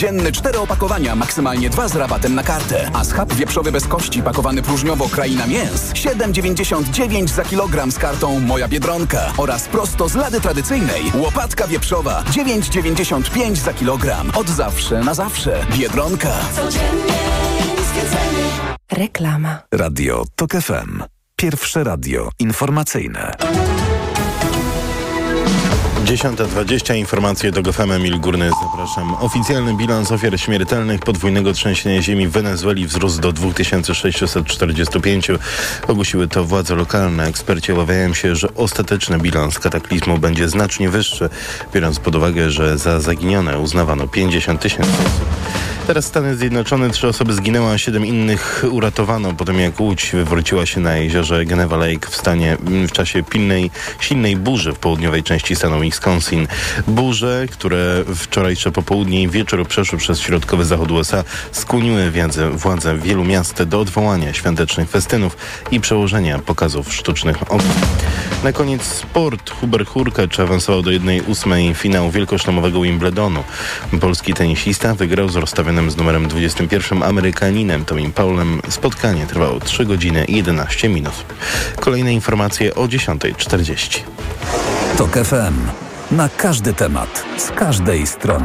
Dzienny 4 opakowania, maksymalnie 2 z rabatem na kartę. A schab wieprzowy bez kości pakowany próżniowo Kraina Mięs 7,99 za kilogram z kartą Moja Biedronka. Oraz prosto z lady tradycyjnej łopatka wieprzowa 9,95 za kilogram. Od zawsze na zawsze. Biedronka. Codziennie niskie ceny. Reklama. Radio TOK FM. Pierwsze radio informacyjne. 10:20. Informacje do GFM. Emil Górny, zapraszam. Oficjalny bilans ofiar śmiertelnych podwójnego trzęsienia ziemi w Wenezueli wzrósł do 2645. Ogłosiły to władze lokalne. Eksperci obawiają się, że ostateczny bilans kataklizmu będzie znacznie wyższy, biorąc pod uwagę, że za zaginione uznawano 50 000 osób. Teraz Stany Zjednoczone, 3 osoby zginęły, a 7 innych uratowano po tym, jak łódź wywróciła się na jeziorze Geneva Lake w czasie silnej burzy w południowej części stanu Wisconsin. Burze, które wczorajsze popołudnie i wieczór przeszły przez środkowy zachód USA, skłoniły władze wielu miast do odwołania świątecznych festynów i przełożenia pokazów sztucznych ognisk. Na koniec sport. Hubert Hurkacz awansował do 1/8 finału wielkoszlemowego Wimbledonu. Polski tenisista wygrał z rozstawionym z numerem 21 Amerykaninem Tomim Paulem. Spotkanie trwało 3 godziny i 11 minut. Kolejne informacje o 10:40. TOK FM. Na każdy temat, z każdej strony.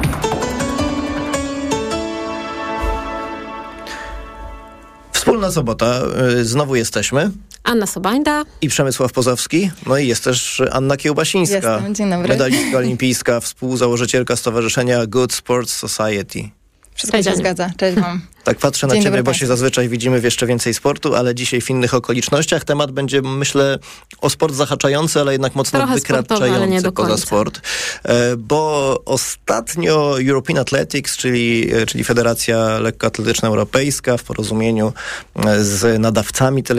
Wspólna sobota. Znowu jesteśmy. Anna Sobańda I Przemysław Pozowski. No i jest też Anna Kiełbasińska. Jestem, dzień dobry. Medalistka olimpijska, współzałożycielka Stowarzyszenia Good Sports Society. Wszystko się zgadza. Cześć wam. Tak patrzę na Dzień ciebie, dobry bo państwu. się zazwyczaj widzimy w jeszcze więcej sportu, ale dzisiaj w innych okolicznościach. Temat będzie, myślę, o sport zahaczający, ale jednak mocno trochę sportowy, ale nie wykraczający do poza końca. sport. Bo ostatnio European Athletics, czyli Federacja Lekkoatletyczna Europejska w porozumieniu z nadawcami telewizyjnymi,